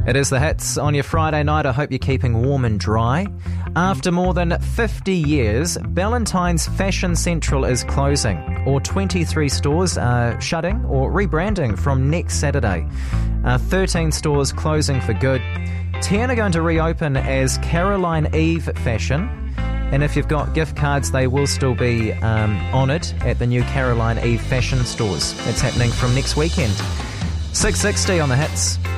It is the hits on your Friday night. I hope you're keeping warm and dry. After more than 50 years, Ballantyne's Fashion Central is closing, or 23 stores are shutting or rebranding from next Saturday. 13 stores closing for good. 10 are going to reopen as Caroline Eve Fashion. And if you've got gift cards, they will still be honoured at the new Caroline Eve Fashion stores. It's happening from next weekend. 6:60 on the hits.